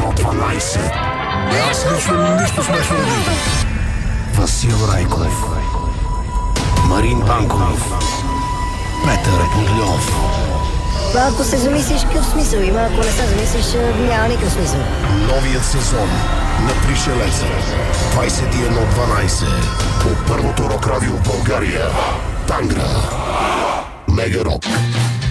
112. Аз лично нищо смешно не виждам. Васил Райков, Марин Банков, Петър Бурльов. Ако се замислиш, какъв смисъл има, ако не се замислиш, няма никакъв смисъл. Новият сезон на Пришелеца 21:12 по първото рок радио в България. Тангра. Мега Рок.